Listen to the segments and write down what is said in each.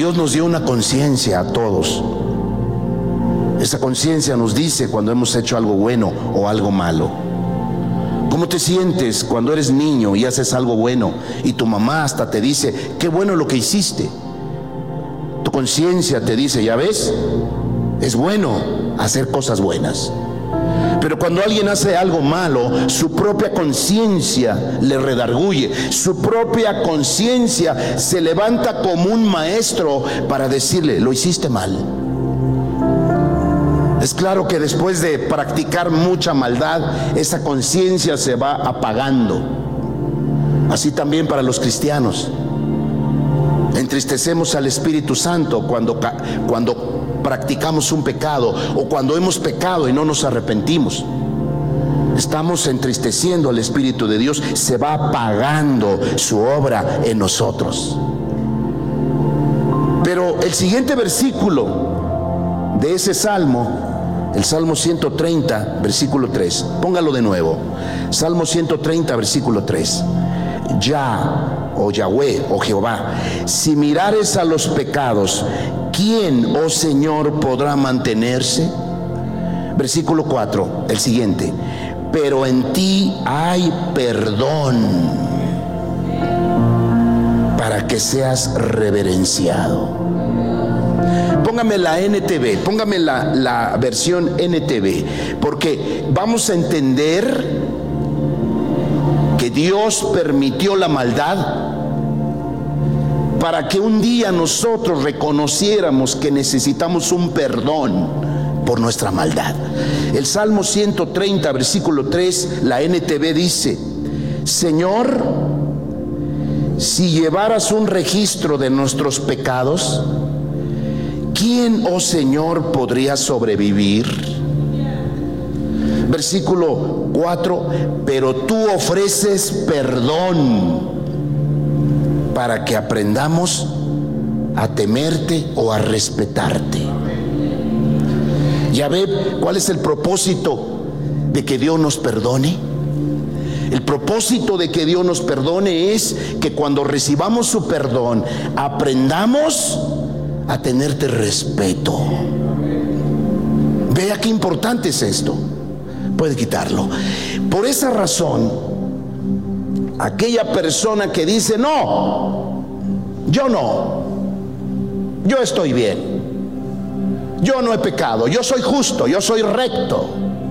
Dios nos dio una conciencia a todos. Esa conciencia nos dice cuando hemos hecho algo bueno o algo malo. ¿Cómo te sientes cuando eres niño y haces algo bueno y tu mamá hasta te dice, qué bueno lo que hiciste? Tu conciencia te dice, ya ves, es bueno hacer cosas buenas. Pero cuando alguien hace algo malo, su propia conciencia le redarguye, su propia conciencia se levanta como un maestro para decirle, lo hiciste mal. Es claro que después de practicar mucha maldad, esa conciencia se va apagando. Así también para los cristianos. Entristecemos al Espíritu Santo cuando practicamos un pecado o cuando hemos pecado y no nos arrepentimos. Estamos entristeciendo al Espíritu de Dios, se va apagando su obra en nosotros. Pero el siguiente versículo de ese salmo, el Salmo 130, versículo 3, póngalo de nuevo. Salmo 130, versículo 3. Ya, o Yahweh, o Jehová, si mirares a los pecados, ¿quién, oh Señor, podrá mantenerse? Versículo 4, el siguiente. Pero en ti hay perdón para que seas reverenciado. Póngame la NTV, póngame la versión NTV, porque vamos a entender que Dios permitió la maldad para que un día nosotros reconociéramos que necesitamos un perdón por nuestra maldad. El Salmo 130, versículo 3, la NTV dice: Señor, si llevaras un registro de nuestros pecados, ¿quién, oh Señor, podría sobrevivir? Versículo 4, pero tú ofreces perdón para que aprendamos a temerte o a respetarte. ¿Ya ve cuál es el propósito de que Dios nos perdone? El propósito de que Dios nos perdone es que cuando recibamos su perdón, aprendamos a tenerte respeto. Vea qué importante es esto. Puede quitarlo. Por esa razón, aquella persona que dice, no, yo estoy bien, yo no he pecado, yo soy justo, yo soy recto.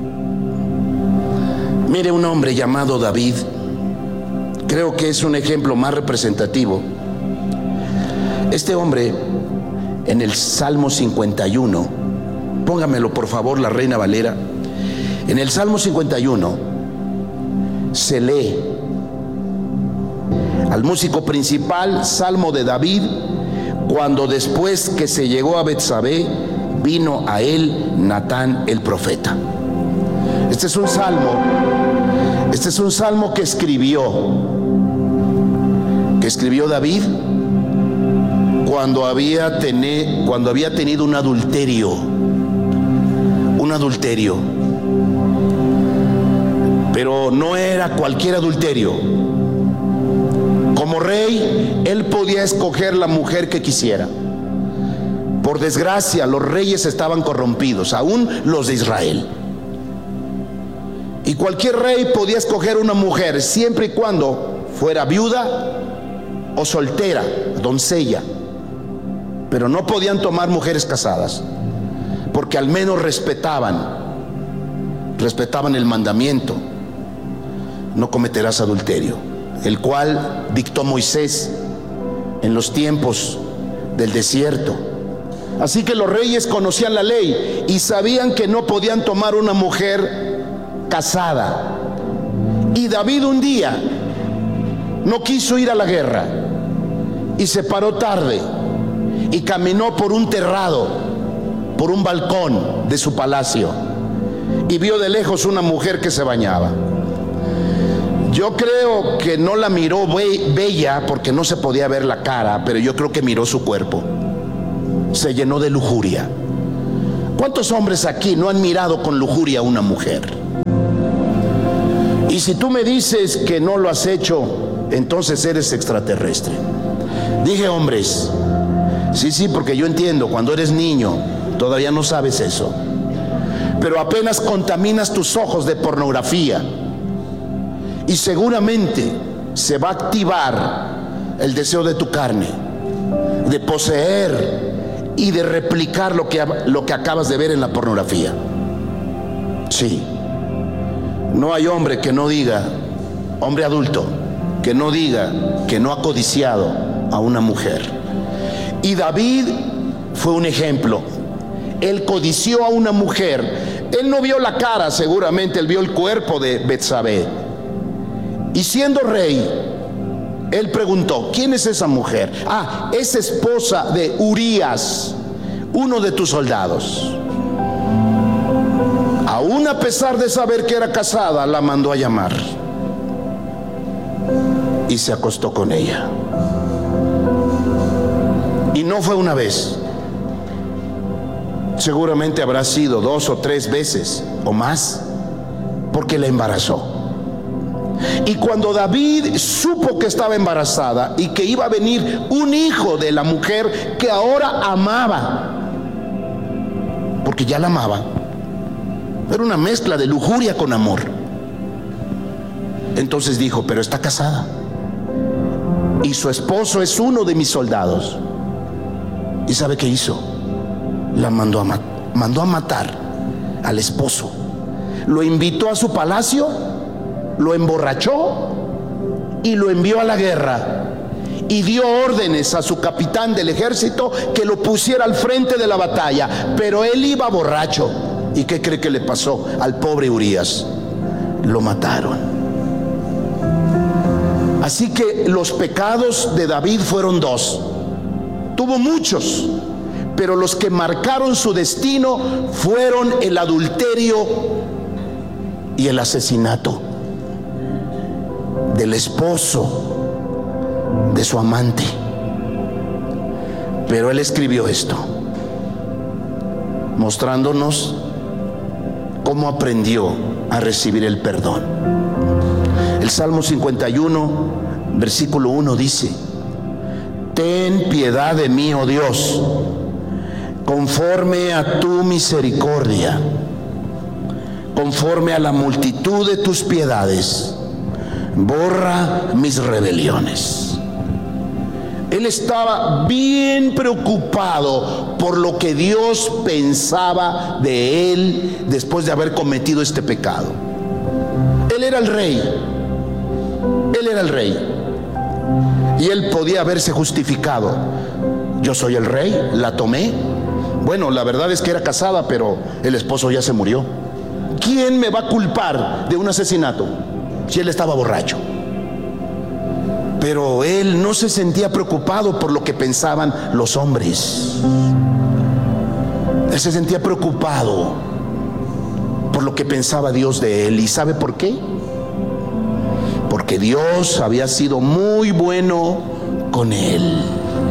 Mire, un hombre llamado David, creo que es un ejemplo más representativo. Este hombre, en el Salmo 51, póngamelo por favor, la Reina Valera. En el Salmo 51 se lee al músico principal, Salmo de David, cuando después que se llegó a Betsabé, vino a él Natán el profeta. Este es un salmo que escribió David cuando había tenido un adulterio. Pero no era cualquier adulterio. Como rey, él podía escoger la mujer que quisiera. Por desgracia, los reyes estaban corrompidos, aún los de Israel. Y cualquier rey podía escoger una mujer, siempre y cuando fuera viuda o soltera, doncella. Pero no podían tomar mujeres casadas, porque al menos respetaban el mandamiento: no cometerás adulterio, el cual dictó Moisés en los tiempos del desierto. Así que los reyes conocían la ley y sabían que no podían tomar una mujer casada. Y David un día no quiso ir a la guerra y se paró tarde y caminó por un terrado, por un balcón de su palacio, y vio de lejos una mujer que se bañaba. Yo creo que no la miró bella porque no se podía ver la cara, pero yo creo que miró su cuerpo. Se llenó de lujuria. ¿Cuántos hombres aquí no han mirado con lujuria a una mujer? Y si tú me dices que no lo has hecho, entonces eres extraterrestre. Dije hombres. Sí, porque yo entiendo, cuando eres niño todavía no sabes eso. Pero apenas contaminas tus ojos de pornografía y seguramente se va a activar el deseo de tu carne, de poseer y de replicar lo que acabas de ver en la pornografía. Sí, no hay hombre que no diga, hombre adulto, que no diga que no ha codiciado a una mujer. Y David fue un ejemplo. Él codició a una mujer. Él no vio la cara, seguramente, él vio el cuerpo de Betsabé. Y siendo rey, él preguntó: ¿quién es esa mujer? Es esposa de Urías, uno de tus soldados. Aún a pesar de saber que era casada, la mandó a llamar y se acostó con ella. Y no fue una vez, seguramente habrá sido 2 o 3 veces o más, porque la embarazó. Y cuando David supo que estaba embarazada y que iba a venir un hijo de la mujer que ahora amaba, porque ya la amaba, era una mezcla de lujuria con amor, entonces dijo: pero está casada y su esposo es uno de mis soldados. ¿Y sabe qué hizo? La mandó a matar al esposo. Lo invitó a su palacio, lo emborrachó y lo envió a la guerra. Y dio órdenes a su capitán del ejército que lo pusiera al frente de la batalla. Pero él iba borracho. ¿Y qué cree que le pasó al pobre Urías? Lo mataron. Así que los pecados de David fueron 2. Tuvo muchos, pero los que marcaron su destino fueron el adulterio y el asesinato del esposo de su amante. Pero él escribió esto, mostrándonos cómo aprendió a recibir el perdón. El Salmo 51, versículo 1 dice: ten piedad de mí, oh Dios, conforme a tu misericordia, conforme a la multitud de tus piedades, borra mis rebeliones. Él estaba bien preocupado por lo que Dios pensaba de él después de haber cometido este pecado. Él era el rey. Él era el rey. Y él podía haberse justificado: yo soy el rey, la tomé. Bueno, la verdad es que era casada, pero el esposo ya se murió. ¿Quién me va a culpar de un asesinato si él estaba borracho? Pero él no se sentía preocupado por lo que pensaban los hombres. Él se sentía preocupado por lo que pensaba Dios de él. ¿Y sabe por qué? Porque Dios había sido muy bueno con él.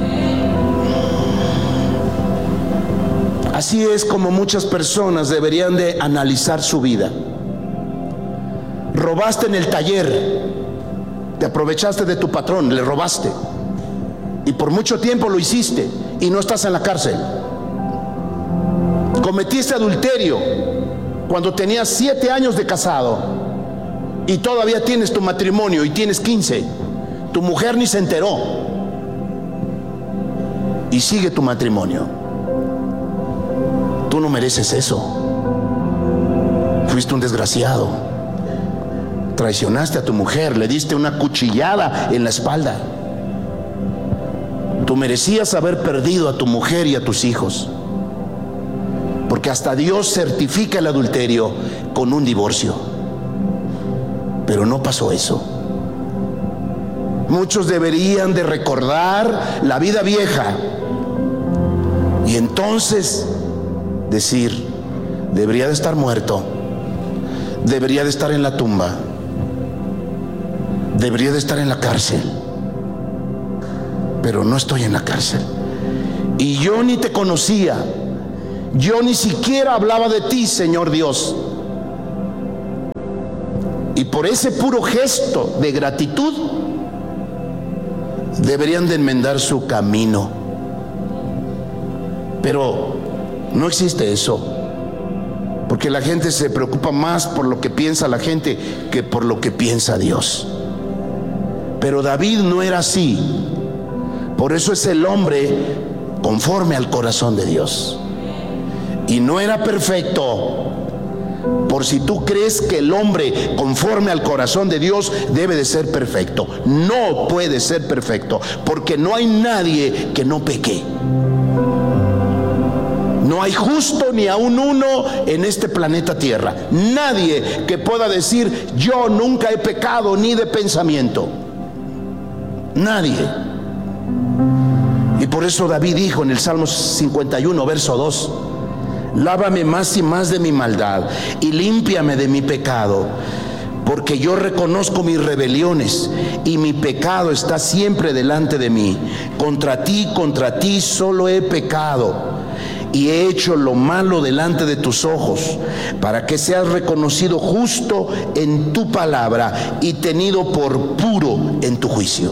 Así es como muchas personas deberían de analizar su vida. Robaste en el taller, te aprovechaste de tu patrón, le robaste, y por mucho tiempo lo hiciste y no estás en la cárcel. Cometiste adulterio cuando tenías 7 años de casado y todavía tienes tu matrimonio y tienes 15. Tu mujer ni se enteró y sigue tu matrimonio. Tú no mereces eso. Fuiste un desgraciado. Traicionaste a tu mujer, le diste una cuchillada en la espalda. Tú merecías haber perdido a tu mujer y a tus hijos, porque hasta Dios certifica el adulterio con un divorcio. Pero no pasó eso. Muchos deberían de recordar la vida vieja y entonces decir: debería de estar muerto, debería de estar en la tumba, debería de estar en la cárcel, pero no estoy en la cárcel. Y yo ni te conocía, yo ni siquiera hablaba de ti, Señor Dios. Y por ese puro gesto de gratitud deberían de enmendar su camino. Pero no existe eso, porque la gente se preocupa más por lo que piensa la gente que por lo que piensa Dios. Pero David no era así. Por eso es el hombre conforme al corazón de Dios. Y no era perfecto. Por si tú crees que el hombre conforme al corazón de Dios debe de ser perfecto. No puede ser perfecto, porque no hay nadie que no peque. No hay justo ni aún uno en este planeta Tierra. Nadie que pueda decir: yo nunca he pecado ni de pensamiento. Nadie. Y por eso David dijo en el Salmo 51, verso 2: lávame más y más de mi maldad y límpiame de mi pecado, porque yo reconozco mis rebeliones y mi pecado está siempre delante de mí. Contra ti solo he pecado y he hecho lo malo delante de tus ojos, para que seas reconocido justo en tu palabra y tenido por puro en tu juicio.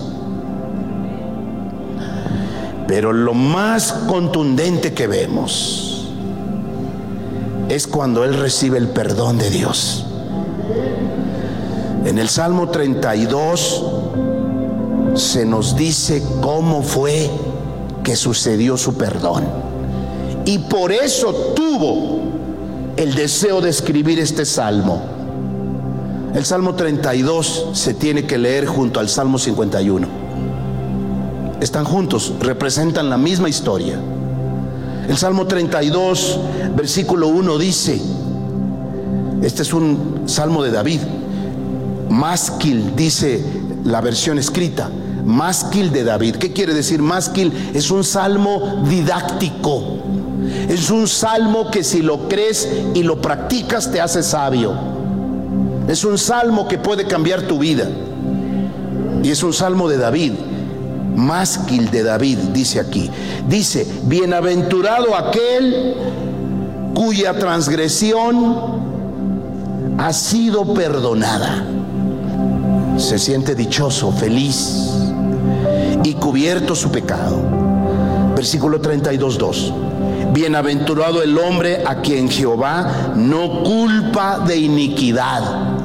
Pero lo más contundente que vemos es cuando él recibe el perdón de Dios. En el Salmo 32 se nos dice cómo fue que sucedió su perdón. Y por eso tuvo el deseo de escribir este salmo. El Salmo 32 se tiene que leer junto al Salmo 51. Están juntos, representan la misma historia. El Salmo 32, versículo 1 dice, este es un salmo de David, másquil, dice la versión escrita, másquil de David. ¿Qué quiere decir másquil? Es un salmo didáctico. Es un salmo que si lo crees y lo practicas te hace sabio. Es un salmo que puede cambiar tu vida. Y es un salmo de David, másquil de David, dice aquí. Dice: bienaventurado aquel cuya transgresión ha sido perdonada. Se siente dichoso, feliz, y cubierto su pecado. Versículo 32:2. Bienaventurado el hombre a quien Jehová no culpa de iniquidad.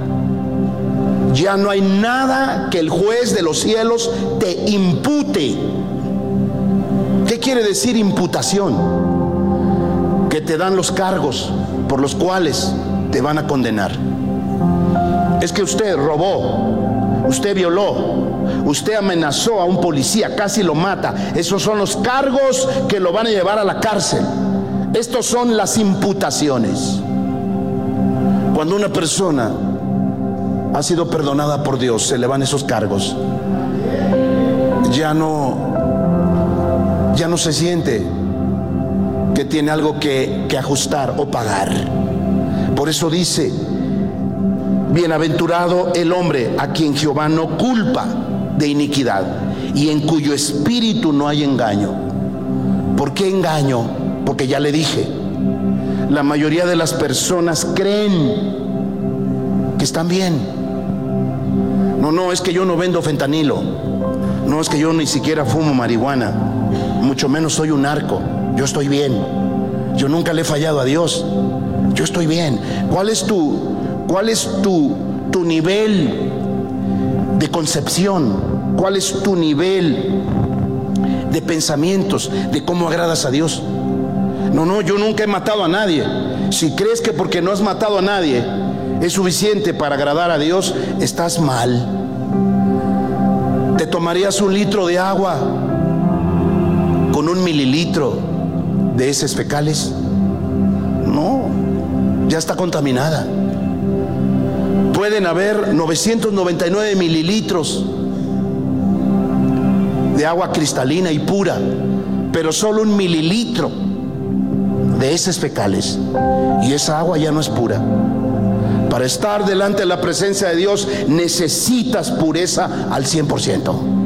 Ya no hay nada que el juez de los cielos te impute. ¿Qué quiere decir imputación? Que te dan los cargos por los cuales te van a condenar. Es que usted robó, usted violó, usted amenazó a un policía, casi lo mata. Esos son los cargos que lo van a llevar a la cárcel. Estos son las imputaciones. Cuando una persona ha sido perdonada por Dios, se le van esos cargos. Ya no se siente que tiene algo que ajustar o pagar. Por eso dice: bienaventurado el hombre a quien Jehová no culpa de iniquidad y en cuyo espíritu no hay engaño. ¿Por qué engaño? Porque ya le dije, la mayoría de las personas creen que están bien. No, es que yo no vendo fentanilo. No, es que yo ni siquiera fumo marihuana. Mucho menos soy un narco. Yo estoy bien. Yo nunca le he fallado a Dios. Yo estoy bien. ¿Cuál es tu nivel de concepción? ¿Cuál es tu nivel de pensamientos de cómo agradas a Dios? No, yo nunca he matado a nadie. Si crees que porque no has matado a nadie es suficiente para agradar a Dios, estás mal. ¿Te tomarías un litro de agua con 1 mililitro de heces fecales? No, ya está contaminada. Pueden haber 999 mililitros de agua cristalina y pura, pero solo 1 mililitro de heces fecales, y esa agua ya no es pura. Para estar delante de la presencia de Dios necesitas pureza al 100%.